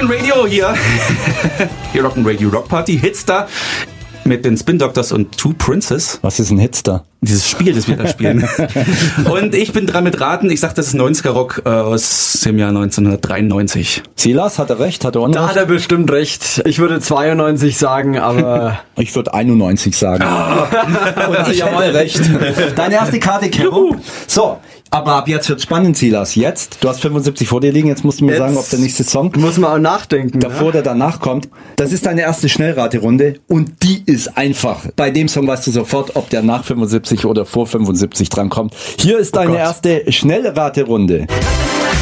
Radio hier. Hier Rock'n'Radio Rock Party. Hitstar mit den Spin Doctors und Two Princes. Was ist ein Hitstar? Dieses Spiel, das wir da spielen. Und ich bin dran mit Raten. Ich sag, das ist 90er Rock aus dem Jahr 1993. Silas, hat er recht? Hat er Unrecht? Da hat er bestimmt recht. Ich würde 92 sagen, aber... Ich würde 91 sagen. Und ich hätte recht. Deine erste Karte, Kero. So, aber ab jetzt wird's spannend, Silas. Jetzt, du hast 75 vor dir liegen, jetzt musst du mir sagen, ob der nächste Song... Muss man auch nachdenken. Davor oder danach kommt. Das ist deine erste Schnellraterunde und die ist einfach. Bei dem Song weißt du sofort, ob der nach 75 oder vor 75 drankommt. Hier ist deine erste Schnellraterunde.